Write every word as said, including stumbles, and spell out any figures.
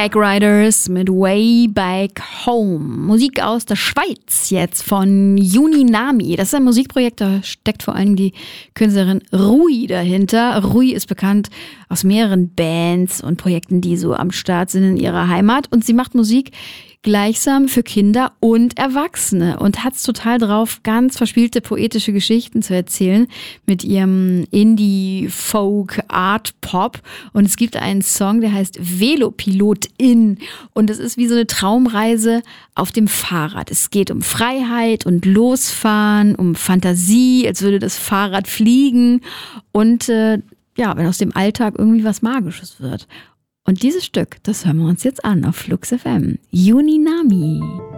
Backriders mit Way Back Home. Musik aus der Schweiz jetzt von Juninami. Das ist ein Musikprojekt, da steckt vor allem die Künstlerin Rui dahinter. Rui ist bekannt aus mehreren Bands und Projekten, die so am Start sind in ihrer Heimat. Und sie macht Musik gleichsam für Kinder und Erwachsene und hat's total drauf, ganz verspielte poetische Geschichten zu erzählen mit ihrem Indie-Folk-Art-Pop. Und es gibt einen Song, der heißt Velopilotin und es ist wie so eine Traumreise auf dem Fahrrad. Es geht um Freiheit und Losfahren, um Fantasie, als würde das Fahrrad fliegen und äh, ja, wenn aus dem Alltag irgendwie was Magisches wird. Und dieses Stück, das hören wir uns jetzt an auf Flux F M. Juninami.